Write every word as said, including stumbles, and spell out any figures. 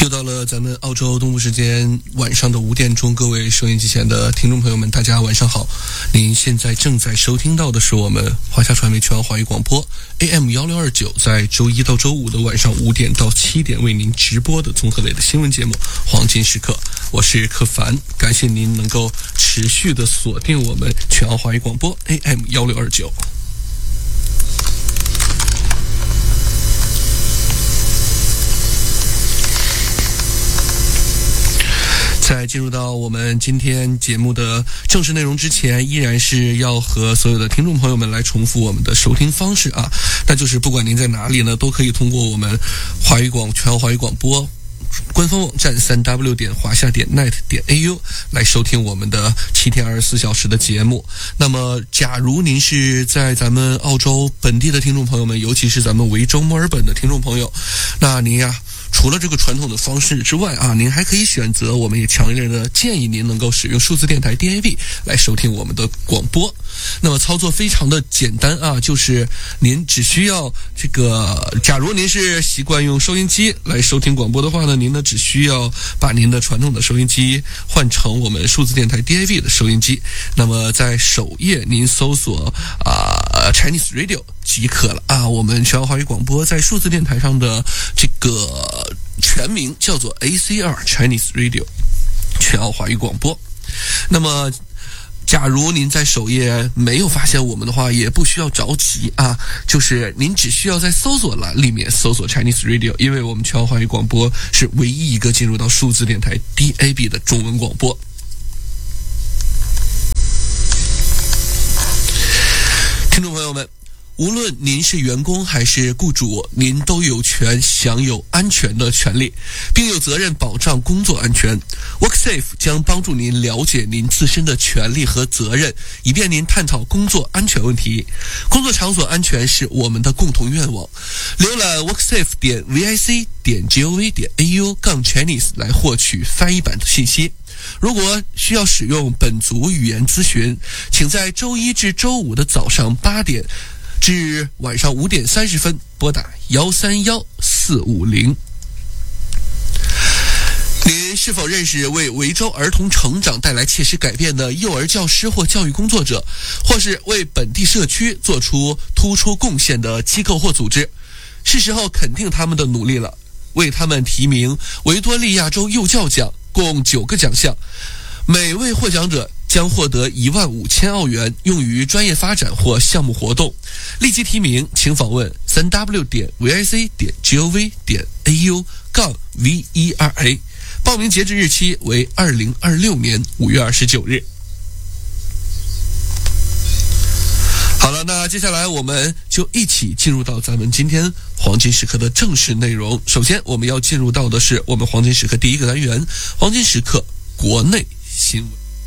又到了咱们澳洲东部时间晚上的五点钟，各位收音机前的听众朋友们，大家晚上好。您现在正在收听到的是我们华夏传媒全华语广播 A M 一六二九，在周一到周五的晚上五点到七点为您直播的综合类的新闻节目《黄金时刻》，我是柯凡，感谢您能够持续的锁定我们全华语广播 A M 一六二九。在进入到我们今天节目的正式内容之前，依然是要和所有的听众朋友们来重复我们的收听方式啊，那就是不管您在哪里呢，都可以通过我们华语广全华语广播官方网站 三 w 点华夏点 net 点 a u 来收听我们的七天二十四小时的节目。那么假如您是在咱们澳洲本地的听众朋友们，尤其是咱们维州墨尔本的听众朋友，那您呀除了这个传统的方式之外啊，您还可以选择，我们也强烈的建议您能够使用数字电台 D A B 来收听我们的广播。那么操作非常的简单啊，就是您只需要这个，假如您是习惯用收音机来收听广播的话呢，您呢只需要把您的传统的收音机换成我们数字电台 D A B 的收音机。那么在首页您搜索啊 Chinese Radio 即可了啊。我们全华语广播在数字电台上的这个全名叫做 A C R Chinese Radio 全澳华语广播。那么假如您在首页没有发现我们的话，也不需要着急啊，就是您只需要在搜索栏里面搜索 Chinese Radio， 因为我们全澳华语广播是唯一一个进入到数字电台 D A B 的中文广播。听众朋友们，无论您是员工还是雇主，您都有权享有安全的权利，并有责任保障工作安全。WorkSafe 将帮助您了解您自身的权利和责任，以便您探讨工作安全问题。工作场所安全是我们的共同愿望。浏览 worksafe 点 vic 点 gov 点 au 杠 Chinese 来获取翻译版的信息。如果需要使用本族语言咨询，请在周一至周五的早上八点至晚上五点三十分拨打幺三幺四五零。您是否认识为维州儿童成长带来切实改变的幼儿教师或教育工作者，或是为本地社区做出突出贡献的机构或组织？是时候肯定他们的努力了，为他们提名维多利亚州幼教奖，共九个奖项，每位获奖者将获得一万五千澳元，用于专业发展或项目活动。立即提名，请访问 三 w 点 vic 点 gov 点 au 杠 vera。报名截止日期为二零二六年五月二十九日。好了，那接下来我们就一起进入到咱们今天黄金时刻的正式内容。首先我们要进入到的是我们黄金时刻第一个单元，黄金时刻国内新闻。